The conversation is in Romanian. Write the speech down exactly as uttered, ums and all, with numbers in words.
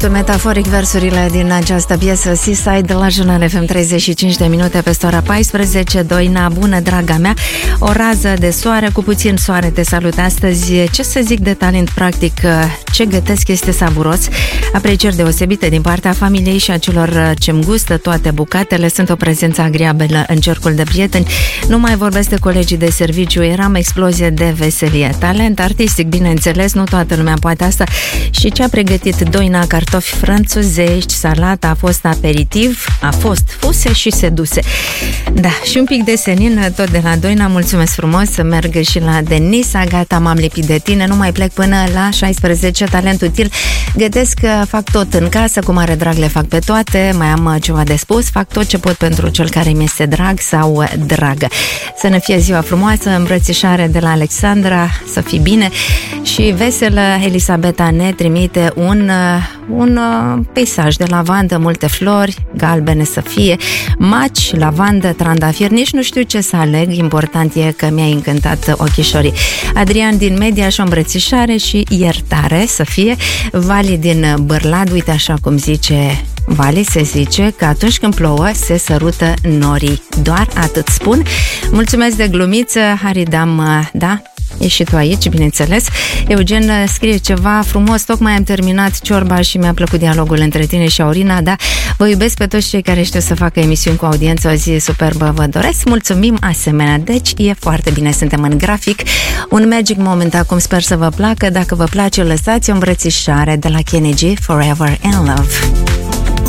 Metaforic versurile din această piesă Seaside de la Jurnal F M, treizeci și cinci de minute peste ora paisprezece. Doina, bună, draga mea. O rază de soare, cu puțin soare te salut astăzi. Ce să zic de talent practic? Ce gătesc este savuros. Aprecieri deosebite din partea familiei și a celor ce-mi gustă toate bucatele. Sunt o prezență agreabilă în cercul de prieteni. Nu mai vorbesc de colegii de serviciu. Eram explozie de veselie. Talent artistic, bineînțeles, nu toată lumea poate asta. Și ce a pregătit Doina? Cartofi franțuzești, salata a fost aperitiv, a fost fuse și seduse. Da, și un pic de senin tot de la Doina. Mulțumesc frumos, să merg și la Denisa. Gata, m-am lipit de tine, nu mai plec până la șaisprezece. Talent util, gătesc, fac tot în casă, cu mare drag le fac pe toate. Mai am ceva de spus, fac tot ce pot pentru cel care mi este drag sau dragă. Să ne fie ziua frumoasă, îmbrățișare de la Alexandra, să fii bine și veselă. Elisabeta ne trimite un un peisaj de lavandă, multe flori, galbene să fie, maci, lavandă, trandafir, nici nu știu ce să aleg, important e că mi-a încântat ochișorii. Adrian din Mediaș, o îmbrățișare și iertare să fie. Vali din Bârlad, uite așa cum zice Vali, se zice că atunci când plouă se sărută norii. Doar atât spun. Mulțumesc de glumiță, Haridam, da? Ești și tu aici, bineînțeles. Eugen scrie ceva frumos. Tocmai am terminat ciorba și mi-a plăcut dialogul între tine și Aurina. Da, vă iubesc pe toți cei care știu să facă emisiuni cu audiență. O zi superbă vă doresc. Mulțumim asemenea. Deci e foarte bine, suntem în grafic. Un magic moment acum, sper să vă placă. Dacă vă place, lăsați o îmbrățișare de la Kenny G, Forever in Love.